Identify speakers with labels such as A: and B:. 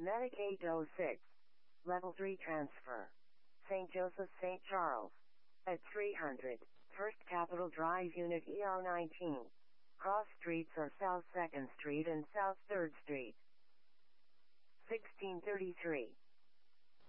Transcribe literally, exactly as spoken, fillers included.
A: Medic eight oh six. Level three transfer. Saint Joseph Saint Charles. At three hundred. First Capitol Drive Unit E R nineteen. Cross streets are South second Street and South third Street. sixteen thirty-three.